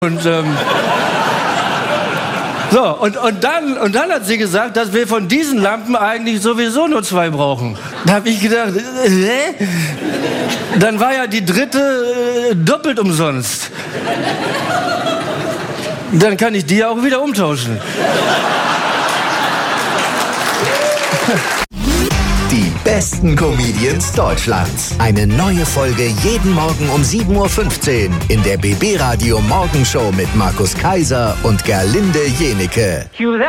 Und so, und dann hat sie gesagt, dass wir von diesen Lampen eigentlich sowieso nur 2 brauchen. Da habe ich gedacht, dann war ja die dritte doppelt umsonst. Dann kann ich die ja auch wieder umtauschen. Die besten Comedians Deutschlands. Eine neue Folge jeden Morgen um 7.15 Uhr in der BB Radio Morgenshow mit Markus Kaiser und Gerlinde Jenike.